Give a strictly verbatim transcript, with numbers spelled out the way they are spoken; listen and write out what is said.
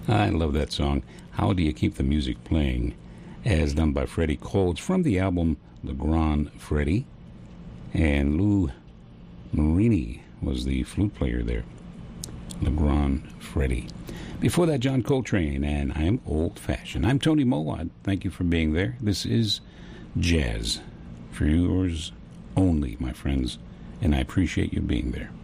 I love that song. How Do You Keep the Music Playing? As done by Freddie Cole. It's from the album Le Grand Freddie. And Lou Marini was the flute player there. Le Grand Freddie. Before that, John Coltrane, and I'm Old-Fashioned. I'm Tony Mowat. Thank you for being there. This is Jazz for yours only, my friends, and I appreciate you being there.